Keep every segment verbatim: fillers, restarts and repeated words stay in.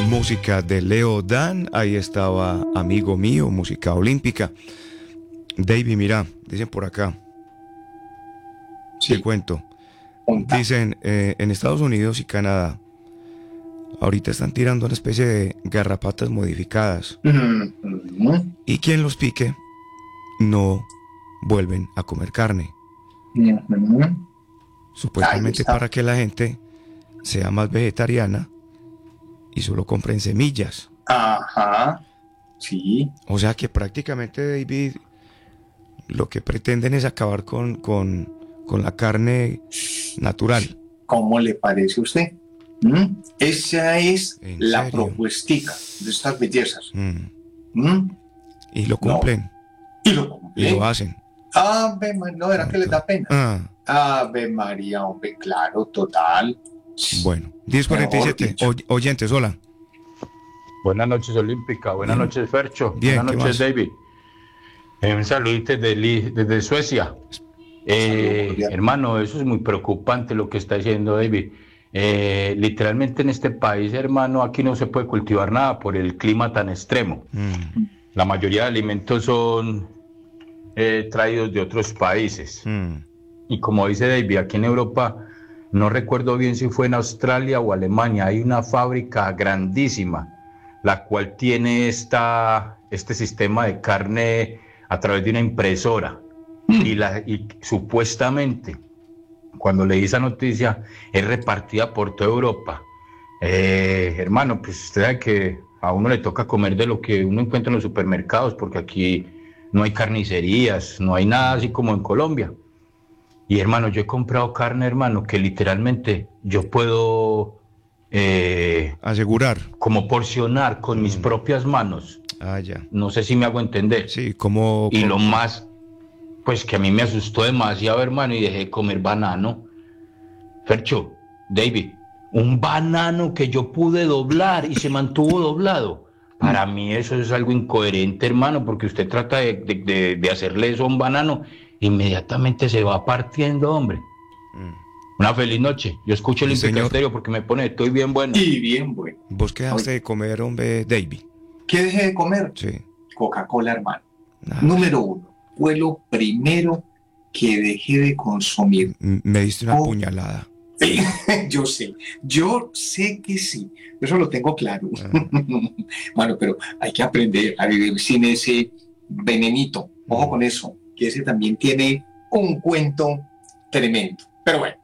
Música de Leo Dan, ahí estaba Amigo Mío, música olímpica. David, mira, dicen por acá, Sí. te cuento, Punta. dicen eh, en Estados Unidos y Canadá, ahorita están tirando una especie de garrapatas modificadas Mm, y quien los pique no vuelven a comer carne, mm, mm. Ahí supuestamente está. para que la gente sea más vegetariana y solo compren semillas. Ajá. Sí. O sea que prácticamente, David, lo que pretenden es acabar con, con, con la carne natural. ¿Cómo le parece a usted? ¿Mm? Esa es ¿En la serio? propuestica de estas bellezas. Mm. ¿Mm? Y lo cumplen, Y lo y cumplen. lo hacen. Ave María, no, era que les da pena. Ah, Ave María, hombre, claro, total. bueno, diez cuarenta y Mejor siete. dicho. Oy- oyentes, hola. Buenas noches, Olímpica. Buenas Bien. noches, Fercho. Bien, Buenas ¿qué noches, más? David. Eh, un saludito desde, Li- desde Suecia. Eh, Saludos cordiales. hermano, eso es muy preocupante lo que está diciendo David. Eh, literalmente en este país, hermano, aquí no se puede cultivar nada por el clima tan extremo. Mm, La mayoría de alimentos son eh, traídos de otros países. mm, Y como dice David, aquí en Europa, no recuerdo bien si fue en Australia o Alemania, hay una fábrica grandísima, la cual tiene esta, este sistema de carne a través de una impresora. Y, la, y supuestamente, cuando leí esa noticia, es repartida por toda Europa. Eh, hermano, pues usted sabe que a uno le toca comer de lo que uno encuentra en los supermercados, porque aquí no hay carnicerías, no hay nada así como en Colombia. Y hermano, yo he comprado carne, hermano, que literalmente yo puedo eh, asegurar. como porcionar con mis Mm. propias manos. Ah, ya. No sé si me hago entender. Sí, como... Y como- lo más, pues que a mí me asustó demasiado, hermano, y dejé de comer banano. Fercho, David, un banano que yo pude doblar y se mantuvo doblado. Para mí eso es algo incoherente, hermano, porque usted trata de, de, de, de hacerle eso a un banano, inmediatamente se va partiendo, hombre. Mm. Una feliz noche. Yo escucho el Sí, Olímpica señor. Estéreo porque me pone, estoy bien bueno. Y bien, bueno. Vos quedaste de comer, hombre, David. ¿Qué dejé de comer? Sí. Coca-Cola, hermano. Ah, Número uno. Fue lo primero que dejé de consumir. m- me diste una Oh. puñalada. Sí, yo sé, yo sé que sí, eso lo tengo claro. Ah. Bueno, pero hay que aprender a vivir sin ese venenito. Ojo Mm. con eso, que ese también tiene un cuento tremendo. Pero bueno,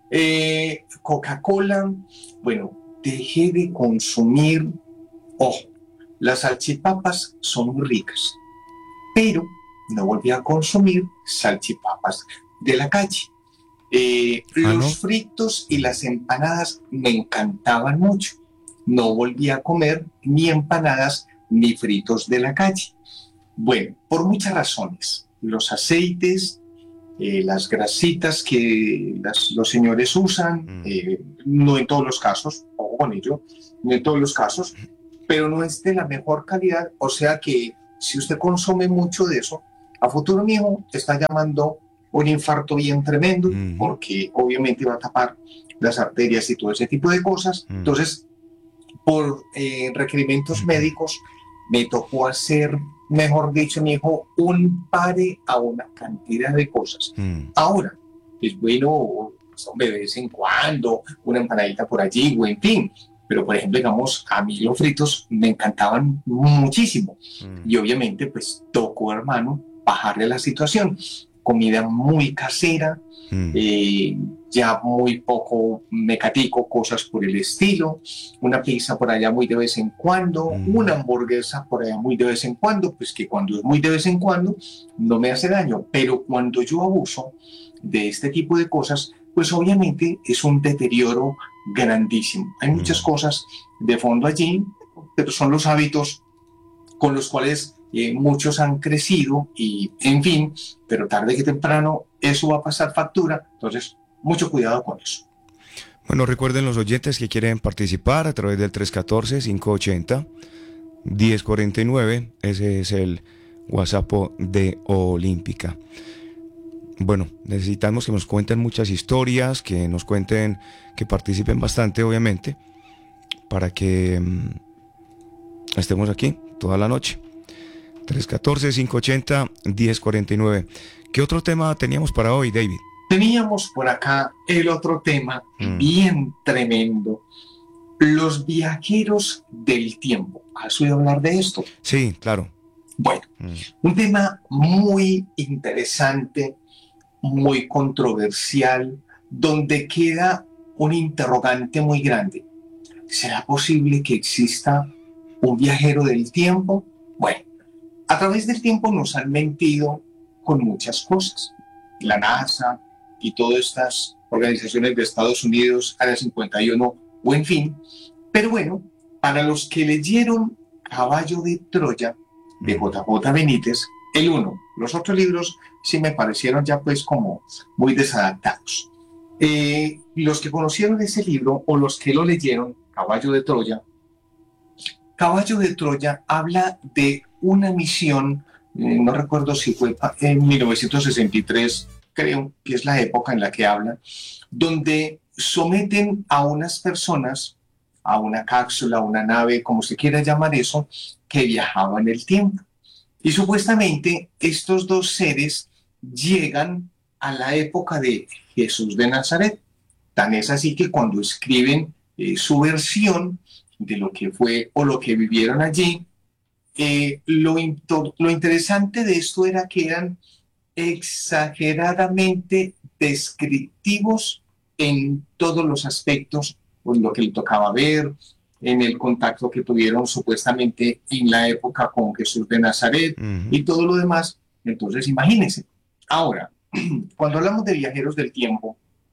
eh, Coca-Cola, bueno, dejé de consumir, ojo, las salchipapas son muy ricas, pero no volví a consumir salchipapas de la calle. Eh, Ah, los ¿no? fritos y las empanadas me encantaban mucho. No volví a comer ni empanadas ni fritos de la calle. Bueno, por muchas razones. Los aceites, eh, las grasitas que las- los señores usan, Mm. eh, no en todos los casos, ojo con ello, no en todos los casos, pero no es de la mejor calidad. O sea que si usted consume mucho de eso, a futuro mi hijo está llamando un infarto bien tremendo, Ujú. porque obviamente va a tapar las arterias y todo ese tipo de cosas. Mm. Entonces, por eh, requerimientos Ujú. médicos, me tocó hacer, mejor dicho, mi hijo, un pare a una cantidad de cosas. Mm. Ahora, es bueno, pues, hombre, de vez en cuando, una empanadita por allí, o en fin. Pero, por ejemplo, digamos, a mí los fritos me encantaban muchísimo. Mm. Y obviamente, pues, tocó, hermano, bajarle la situación. Comida muy casera, Mm. eh, ya muy poco mecatico, cosas por el estilo, una pizza por allá muy de vez en cuando, Mm. una hamburguesa por allá muy de vez en cuando, pues que cuando es muy de vez en cuando no me hace daño, pero cuando yo abuso de este tipo de cosas, pues obviamente es un deterioro grandísimo. Hay muchas Mm. cosas de fondo allí, pero son los hábitos con los cuales eh, muchos han crecido y, en fin, pero tarde que temprano eso va a pasar factura, entonces mucho cuidado con eso. Bueno, recuerden los oyentes que quieren participar a través del tres uno cuatro, cinco ocho cero, uno cero cuatro nueve. Ese es el WhatsApp de Olímpica. Bueno, necesitamos que nos cuenten muchas historias, que nos cuenten, que participen bastante, obviamente, para que, estemos aquí toda la noche. tres uno cuatro, cinco ocho cero, uno cero cuatro nueve. ¿Qué otro tema teníamos para hoy, David? Teníamos por acá el otro tema mm. bien tremendo. Los viajeros del tiempo. ¿Has oído hablar de esto? Sí, claro. Bueno, mm. un tema muy interesante, muy controversial, donde queda un interrogante muy grande. ¿Será posible que exista un viajero del tiempo? Bueno, a través del tiempo nos han mentido con muchas cosas. La NASA y todas estas organizaciones de Estados Unidos, Área cincuenta y uno, o en fin. Pero bueno, para los que leyeron Caballo de Troya, de J J Benítez, el uno, los otros libros sí me parecieron ya pues como muy desadaptados. Eh, los que conocieron ese libro o los que lo leyeron, Caballo de Troya, Caballo de Troya habla de una misión, eh, no recuerdo si fue en mil novecientos sesenta y tres, creo que es la época en la que habla, donde someten a unas personas, a una cápsula, a una nave, como se quiera llamar eso, que viajaba en el tiempo. Y supuestamente estos dos seres llegan a la época de Jesús de Nazaret. Tan es así que cuando escriben eh, su versión de lo que fue o lo que vivieron allí, eh, lo, lo interesante de esto era que eran exageradamente descriptivos en todos los aspectos, pues lo que le tocaba ver, en el contacto que tuvieron supuestamente en la época con Jesús de Nazaret uh-huh. y todo lo demás. Entonces, imagínense. Ahora, cuando hablamos de viajeros del tiempo,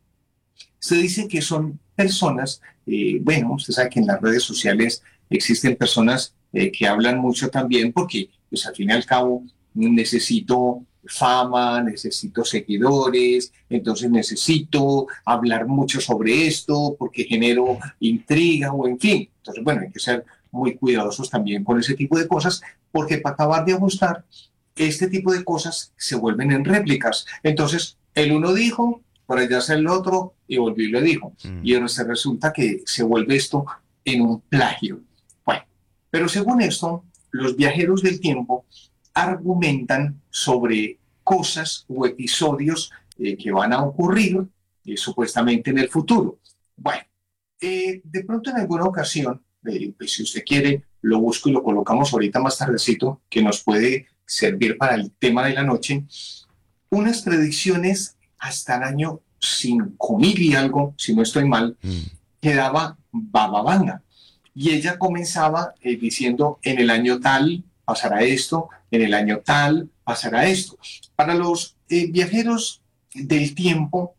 se dice que son personas, eh, bueno, usted sabe que en las redes sociales existen personas eh, que hablan mucho también porque, pues al fin y al cabo, necesito fama, necesito seguidores, entonces necesito hablar mucho sobre esto porque genero intriga o en fin. Entonces, bueno, hay que ser muy cuidadosos también con ese tipo de cosas porque para acabar de ajustar, este tipo de cosas se vuelven en réplicas. Entonces, el uno dijo, por allá hace el otro y volvió y le dijo. Mm. Y entonces resulta que se vuelve esto en un plagio. Bueno, pero según esto, los viajeros del tiempo argumentan sobre cosas o episodios eh, que van a ocurrir eh, supuestamente en el futuro. Bueno, eh, de pronto en alguna ocasión, eh, pues si usted quiere, lo busco y lo colocamos ahorita más tardecito, que nos puede servir para el tema de la noche, unas predicciones hasta el año cinco mil y algo, si no estoy mal, mm. que daba Baba Vanga. Y ella comenzaba eh, diciendo, en el año tal pasará esto, en el año tal pasará esto. Para los eh, viajeros del tiempo,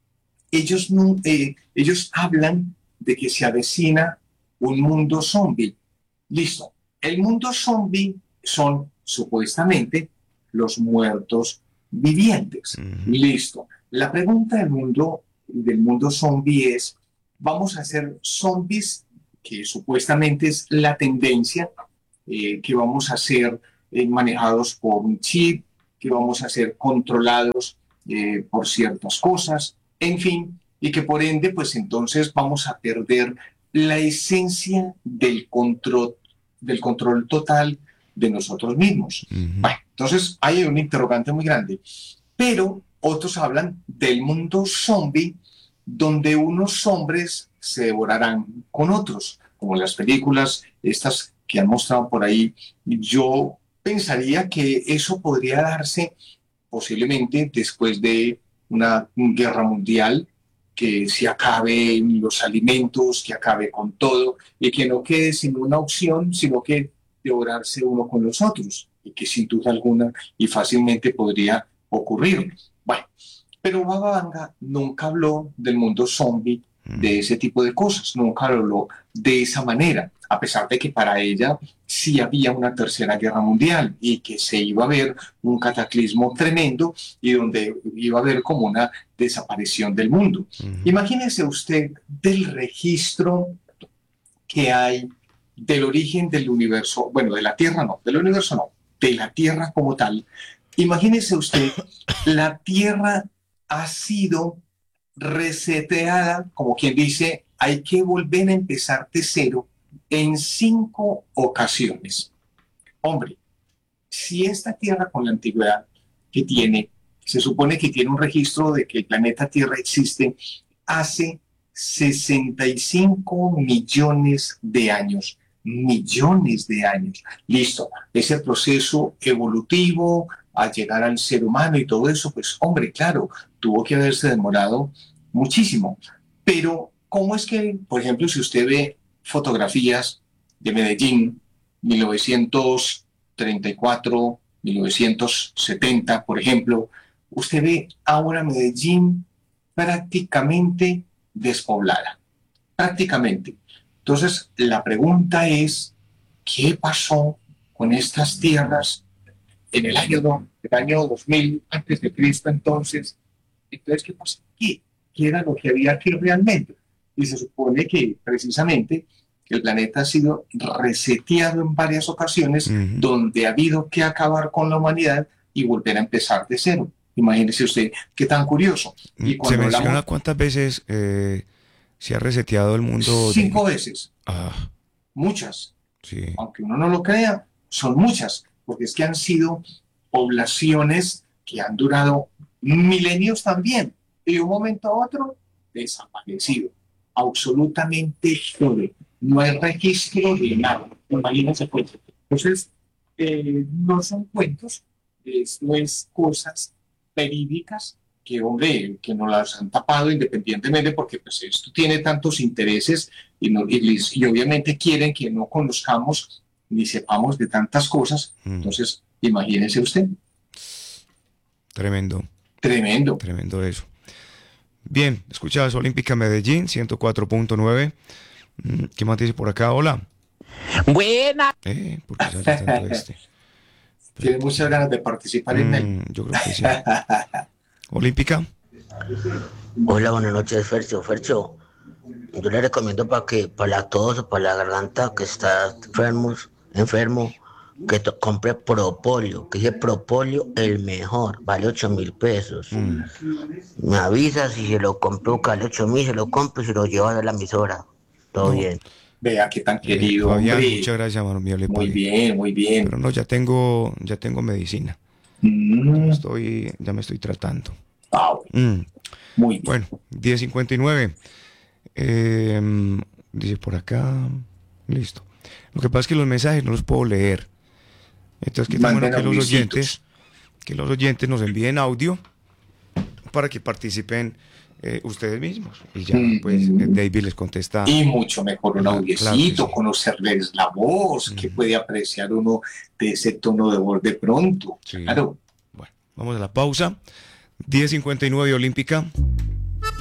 ellos, no, eh, ellos hablan de que se avecina un mundo zombie. Listo. El mundo zombie son supuestamente los muertos vivientes. Uh-huh. Listo. La pregunta del mundo, del mundo zombie es, ¿vamos a ser zombies, que supuestamente es la tendencia, eh, que vamos a ser eh, manejados por un chip, que vamos a ser controlados eh, por ciertas cosas, en fin, y que por ende, pues entonces vamos a perder la esencia del control, del control total de nosotros mismos? Uh-huh. Bueno, entonces hay un interrogante muy grande, pero otros hablan del mundo zombie, donde unos hombres se devorarán con otros, como las películas estas que han mostrado por ahí. Yo pensaría que eso podría darse posiblemente después de una guerra mundial, que se acaben los alimentos, que acabe con todo, y que no quede sin una opción, sino que devorarse uno con los otros, y que sin duda alguna y fácilmente podría ocurrir. Bueno, pero Baba Vanga nunca habló del mundo zombie, de ese tipo de cosas, nunca habló de esa manera, a pesar de que para ella sí había una tercera guerra mundial y que se iba a ver un cataclismo tremendo y donde iba a haber como una desaparición del mundo. Uh-huh. Imagínese usted del registro que hay del origen del universo, bueno, de la Tierra no, del universo no, de la Tierra como tal. Imagínese usted, la Tierra ha sido reseteada, como quien dice, hay que volver a empezar de cero en cinco ocasiones. Hombre, si esta Tierra con la antigüedad que tiene, se supone que tiene un registro de que el planeta Tierra existe hace sesenta y cinco millones de años, millones de años. Listo, ese proceso evolutivo a llegar al ser humano y todo eso, pues hombre, claro, tuvo que haberse demorado muchísimo. Pero, ¿cómo es que, por ejemplo, si usted ve fotografías de Medellín, mil novecientos treinta y cuatro, mil novecientos setenta, por ejemplo, usted ve ahora Medellín prácticamente despoblada, prácticamente. Entonces, la pregunta es, ¿qué pasó con estas tierras en el año, el año dos mil antes de Cristo entonces? Entonces, ¿qué pasó aquí? ¿Qué era lo que había aquí realmente? Y se supone que precisamente el planeta ha sido reseteado en varias ocasiones, uh-huh. donde ha habido que acabar con la humanidad y volver a empezar de cero. Imagínese usted qué tan curioso. Y ¿se menciona hablamos, cuántas veces eh, se ha reseteado el mundo? Cinco de... veces. Ah, muchas. Sí. Aunque uno no lo crea, son muchas, porque es que han sido poblaciones que han durado milenios también, y de un momento a otro, desaparecido. Absolutamente todo. No hay registro de nada. Imagínense pues. Entonces, eh, no son cuentos, esto es cosas verídicas que, hombre, que nos las han tapado independientemente porque pues esto tiene tantos intereses y, no, y, y obviamente quieren que no conozcamos ni sepamos de tantas cosas. Mm. Entonces, imagínese usted. Tremendo. Tremendo. Tremendo eso. Bien, escuchabas Olímpica Medellín, ciento cuatro punto nueve. ¿Qué más dice por acá? Hola. Buena. Eh, ¿por qué sale tanto este? Tiene muchas ganas de participar en él. Mm, yo creo que sí. Olímpica. Hola, buenas noches, Fercho. Fercho, yo le recomiendo para que, para la tos o para la garganta que está enfermo, enfermo que to- compre Propolio, que dice Propolio el mejor, vale ocho mil pesos. Mm. Me avisa si se lo compro, que vale ocho mil, se lo compro y se lo llevo a la emisora. Todo no. bien. Vea qué tan querido, eh, Fabián, hombre. muchas gracias, mano mío. Le muy pagué. bien, muy bien. Pero no, ya tengo, ya tengo medicina. Mm. Ya, estoy, ya me estoy tratando. Wow. Mm. Muy bien. Bueno, diez cincuenta y nueve. Eh, dice por acá. Listo. Lo que pasa es que los mensajes no los puedo leer. Entonces, que tan bueno que los oyentes, que los oyentes nos envíen audio para que participen eh, ustedes mismos. Y ya, mm, pues, mm. David les contesta. Y mucho mejor un audiecito, claro sí. conocerles la voz, mm. que puede apreciar uno de ese tono de voz de pronto. Sí. Claro. Bueno, vamos a la pausa. diez cincuenta y nueve Olímpica.